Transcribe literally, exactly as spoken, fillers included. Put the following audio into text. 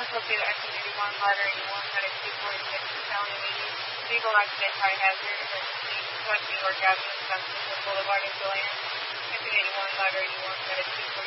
Copy exit eighty-one, ladder eighty-one, medic two forty-six, Italian eighty, vehicle accident, high hazard, emergency, twenty North Avenue, South Central Boulevard in Deland, exit eighty-one, ladder eighty-one, medic two